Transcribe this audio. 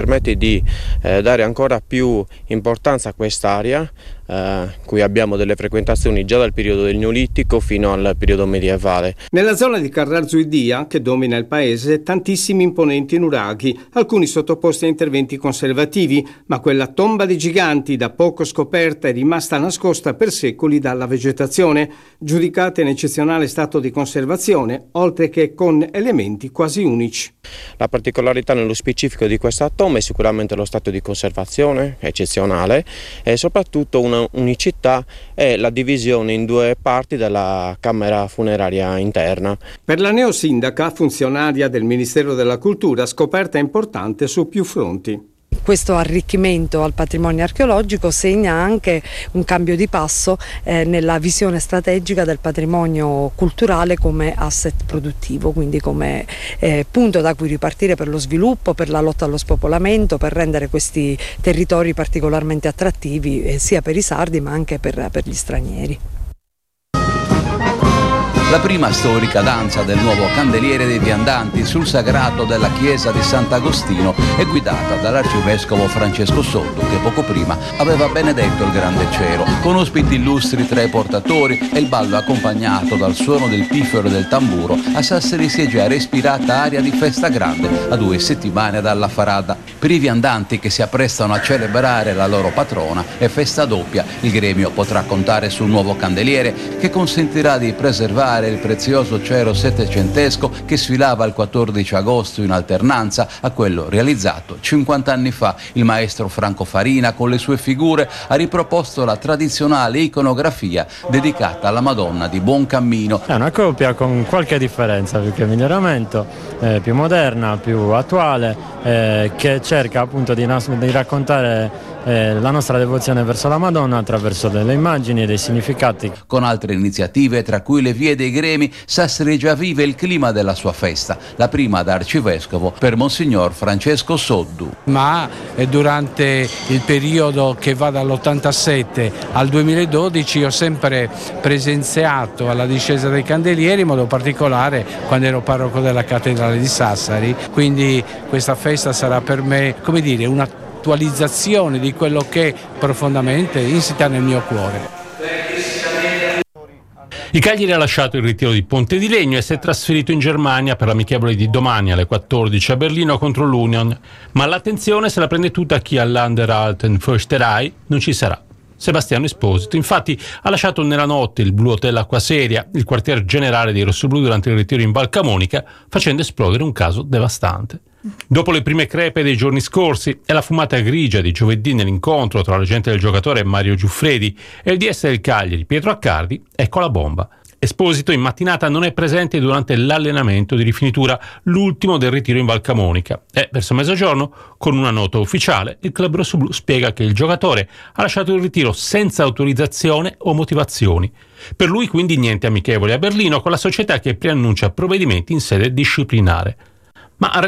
permette di dare ancora più importanza a quest'area, cui abbiamo delle frequentazioni già dal periodo del Neolitico fino al periodo medievale. Nella zona di Carrarzuidia, che domina il paese, tantissimi imponenti nuraghi, alcuni sottoposti a interventi conservativi, ma quella tomba di giganti da poco scoperta è rimasta nascosta per secoli dalla vegetazione, giudicata in eccezionale stato di conservazione, oltre che con elementi quasi unici. La particolarità nello specifico di questa tomba è sicuramente lo stato di conservazione eccezionale e soprattutto una unicità è la divisione in due parti della camera funeraria interna. Per la neosindaca, funzionaria del Ministero della Cultura, scoperta importante su più fronti. Questo arricchimento al patrimonio archeologico segna anche un cambio di passo nella visione strategica del patrimonio culturale come asset produttivo, quindi come punto da cui ripartire per lo sviluppo, per la lotta allo spopolamento, per rendere questi territori particolarmente attrattivi sia per i sardi ma anche per gli stranieri. La prima storica danza del nuovo Candeliere dei Viandanti sul sagrato della chiesa di Sant'Agostino è guidata dall'arcivescovo Francesco Soddu, che poco prima aveva benedetto il grande cielo, con ospiti illustri tra i portatori e il ballo accompagnato dal suono del piffero e del tamburo. A Sassari si è già respirata aria di festa grande a 2 settimane dalla Farada. Per i viandanti che si apprestano a celebrare la loro patrona è festa doppia. Il gremio potrà contare sul nuovo candeliere che consentirà di preservare il prezioso cero settecentesco che sfilava il 14 agosto in alternanza a quello realizzato 50 anni fa. Il maestro Franco Farina con le sue figure ha riproposto la tradizionale iconografia dedicata alla Madonna di Buoncammino. È una copia con qualche differenza, perché miglioramento, più moderna, più attuale, che cerca appunto di raccontare la nostra devozione verso la Madonna attraverso delle immagini e dei significati. Con altre iniziative, tra cui le vie dei gremi, Sassari già vive il clima della sua festa, la prima da arcivescovo per Monsignor Francesco Soddu. Ma durante il periodo che va dall'87 al 2012 ho sempre presenziato alla discesa dei candelieri, in modo particolare quando ero parroco della cattedrale di Sassari, quindi questa festa sarà per me, come dire, un'attualizzazione di quello che profondamente insita nel mio cuore. Il Cagliari ha lasciato il ritiro di Ponte di Legno e si è trasferito in Germania per l'amichevole di domani alle 14 a Berlino contro l'Union, ma l'attenzione se la prende tutta chi all'Anderalten Försterei non ci sarà. Sebastiano Esposito infatti ha lasciato nella notte il Blue Hotel Acquaseria, il quartier generale dei rossoblù, durante il ritiro in Val Camonica, facendo esplodere un caso devastante. Dopo le prime crepe dei giorni scorsi e la fumata grigia di giovedì nell'incontro tra l'agente del giocatore Mario Giuffredi e il DS del Cagliari Pietro Accardi, ecco la bomba. Esposito in mattinata non è presente durante l'allenamento di rifinitura, l'ultimo del ritiro in Val Camonica, e verso mezzogiorno, con una nota ufficiale, il club rossoblù spiega che il giocatore ha lasciato il ritiro senza autorizzazione o motivazioni. Per lui quindi niente amichevole a Berlino, con la società che preannuncia provvedimenti in sede disciplinare. Ma